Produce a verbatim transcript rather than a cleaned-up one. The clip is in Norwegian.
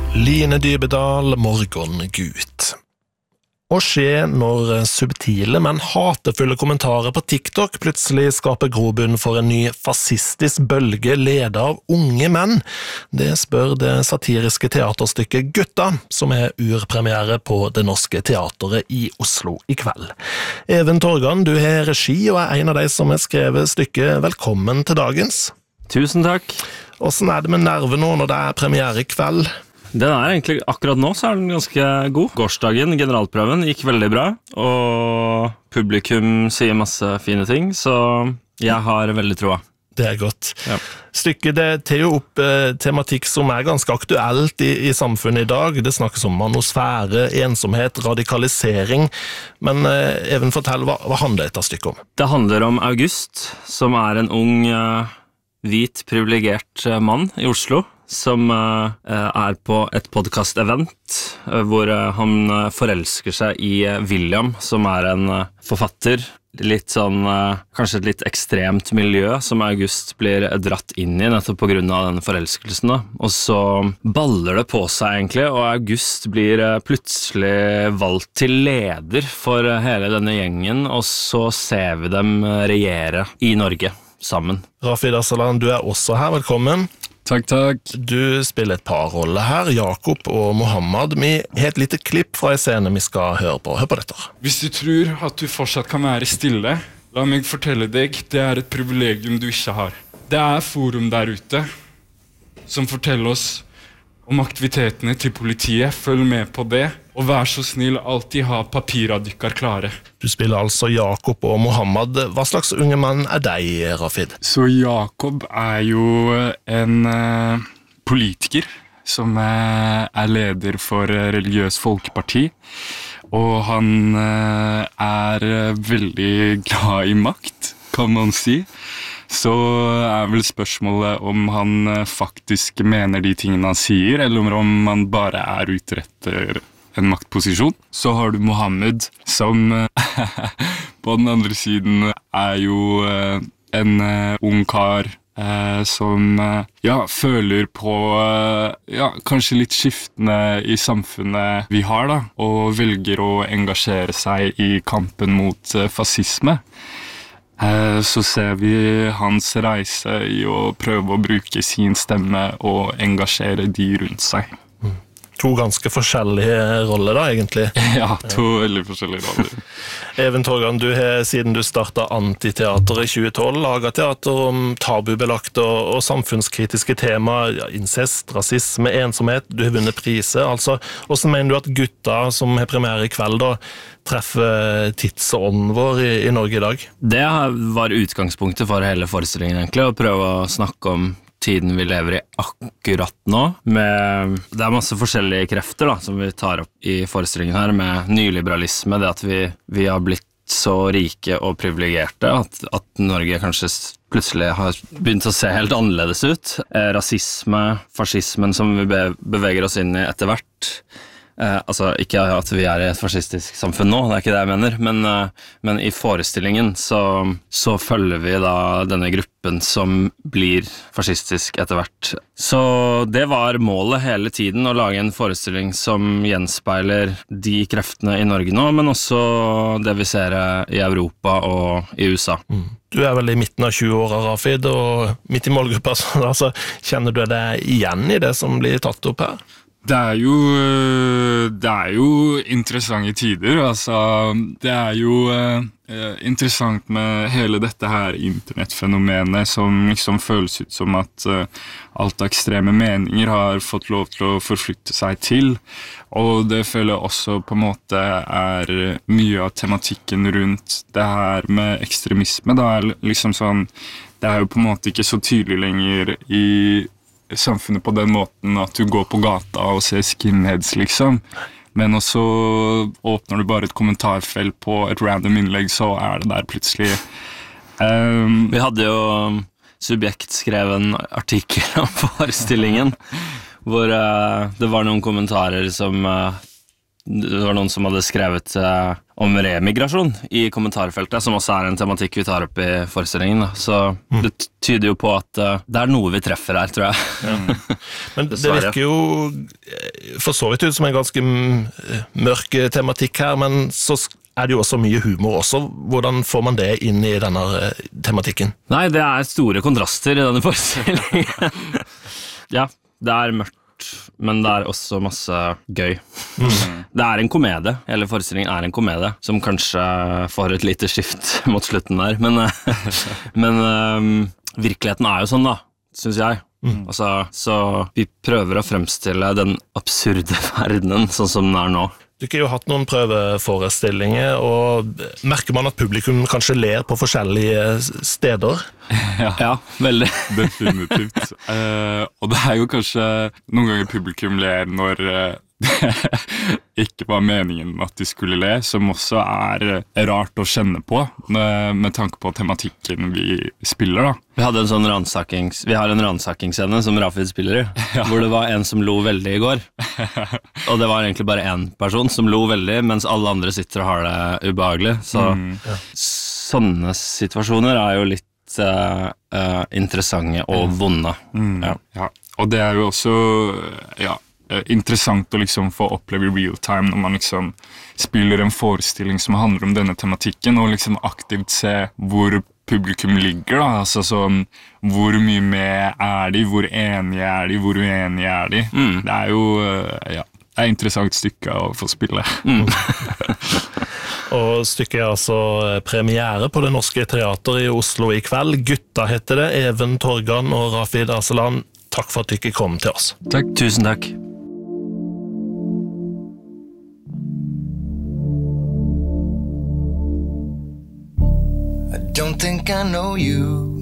Line Dybedal, Morgengut. Å skje når subtile, men hatefulle kommentarer på TikTok plutselig skaper grobunn for en ny fascistisk bølge ledet av unge menn. Det spør det satiriske teaterstykket Gutta, som er urpremiere på Det Norske Teateret i Oslo i kveld. Even Torgan, du har regi og er en av de som har skrevet stykket. Velkommen til dagens. Tusen takk. Hvordan er det med nerve nå når det er premiere i kveld? Den er egentlig, akkurat nå så er den ganske god. Gårsdagen, generalprøven, gikk veldig bra, og publikum sier masse fine ting, så jeg har veldig troa. Det er godt. Ja. Stykket det tar jo opp eh, tematikk som er ganske aktuelt i, i samfunnet i dag. Det snakkes om manosfære, ensomhet, radikalisering. Men eh, Even, fortell, hva, hva handler dette stykket om? Det handler om August, som er en ung, uh, hvit, privilegert uh, mann i Oslo, som uh, er på et podcast-event uh, hvor uh, han uh, forelsker seg i uh, William, som er en uh, forfatter. Litt sånn, uh, kanskje et litt ekstremt miljø som August blir dratt inn i nettopp på grunn av den forelskelsen. Da. Og så baller det på seg egentlig, og August blir uh, plutselig valgt til leder for uh, hele denne gjengen, og så ser vi dem uh, regjere i Norge sammen. Rafid Assalan, du er også her. Velkommen. Takk, takk. Du spiller et par roller her, Jakob og Mohammed. Vi har et lite klipp fra en scene vi skal høre på. Hør på dette. Hvis du tror at du fortsatt kan være stille, la meg fortelle deg, det er et privilegium du ikke har. Det er forum der ute som forteller oss om aktivitetene til politiet. Følg med på det, og vær så snill, alltid ha papirer dykker klare. Du spiller altså Jakob og Mohammed. Hva slags unge mann er deg, Rafid? Så Jakob er jo en uh, politiker som uh, er leder for uh, Religiøs Folkeparti, og han uh, er uh, veldig glad i makt, kan man si. Så er vel spørsmålet om han uh, faktisk mener de tingene han sier, eller om han bare er ute etter en maktposisjon. Så har du Mohammed, som på den andre siden er jo uh, en uh, ung kar uh, som uh, ja, føler på uh, ja, kanskje litt skiftende i samfunnet vi har, da, og velger å engasjere seg i kampen mot uh, fascisme. Uh, så ser vi hans reise i å prøve å bruke sin stemme og engasjere de rundt seg. To ganske forskjellige roller da, egentlig. Ja, to ja. veldig forskjellige roller. Even Torgan, du har siden du startet Antiteater i tjue tolv laget teater om tabubelagte og, og samfunnskritiske tema, ja, incest, rasisme, ensomhet. Du har vunnet priser. Altså, hvordan mener du at Gutta, som har premiere i kveld, da, treffer tidsånden vår i, i Norge i dag? Det var utgangspunktet for hele forestillingen, egentlig, å prøve å snakke om tiden vi lever i akkurat nå. Med, det er masse forskjellige krefter da, som vi tar opp i forestillingen her, med nyliberalisme, det at vi, vi har blitt så rike og privilegerte, at, at Norge kanskje plutselig har begynt å se helt annerledes ut. Eh, rasisme, fascismen som vi be, beveger oss inn i etter hvert. Eh, altså, ikke at vi er i et fascistisk samfunn nå, det er ikke det jeg mener, men, eh, men i forestillingen så, så følger vi da denne gruppen som blir fascistisk etter hvert. Så det var målet hele tiden, å lage en forestilling som gjenspeiler de kreftene i Norge nå, men også det vi ser i Europa og i U S A. Mm. Du er vel i midten av tjue-åra, Rafid, og midt i målgruppa, altså, kjenner du deg igjen i det som blir tatt opp her? Det er jo, det er jo interessante tider, altså, det er jo eh, interessant med hele dette her internettfenomenet som liksom føles ut som at eh, alt av ekstreme meninger har fått lov til å forflytte seg til, og det føler jeg også på en måte er mye av tematikken rundt det her med ekstremisme, da er liksom sånn, det er jo på en måte ikke så tydelig lenger i samfunnet på den måten at du går på gata og ser skinheads, liksom. Men også åpner du bare et kommentarfelt på et random innlegg, så er det der plutselig. Um, Vi hadde jo Subjekt skrev en artikkel om forestillingen, hvor uh, det var noen kommentarer som uh, det var noen som hadde skrevet uh, om remigrasjon i kommentarfeltet, som også er en tematikk vi tar opp i forestillingen. Da. Så mm. det tyder jo på at uh, det er noe vi treffer her, tror jeg. Ja. Men det virker jo for så vidt ut som en ganske mørk tematikk her, men så er det jo også mye humor også. Hvordan får man det inn i denne tematikken? Nei, det er store kontraster i denne forestillingen. Ja, det er mørkt, men det er også masse gøy. Mm. Det er en komedie, hele forestillingen er en komedie, som kanskje får et lite skift mot slutten der, men, men um, virkeligheten er jo sånn da, synes jeg. Mm. Altså, så vi prøver å fremstille den absurde verdenen sånn som den er nå. Du har jo hatt noen prøveforestillinger, og merker man at publikum kanskje ler på forskjellige steder? Ja, ja veldig. Definitivt. Uh, og det er jo kanskje noen ganger publikum ler når uh, det ikke var meningen at de skulle le, som også er rart å kjenne på, med, med tanke på tematikken vi spiller da. Vi hadde en sånn ransakings, vi har en ransakingsscene som Rafid spiller i, ja. Hvor det var en som lo veldig i går. Og det var egentlig bare en person som lo veldig, mens alle andre sitter og har det ubehagelig. Så mm, ja. Sånne situasjoner er jo litt uh, uh, interessante og vonde. Mm, ja. Ja. Og det er jo også, ja, interessant å liksom få oppleve i real time når man liksom spiller en forestilling som handler om denne tematikken, og liksom aktivt se hvor publikum ligger da, altså sånn, hvor mye med er de, hvor enige er de, hvor uenige er de. Mm. Det er jo, ja, det er et interessant stykke å få spille. Mm. Og stykket er altså premiere på Det Norske Teater i Oslo i kveld. Gutta heter det, Even Torgan og Rafid Arsalan. Takk for at dere kom til oss. Takk. Tusen takk. I don't think I know you.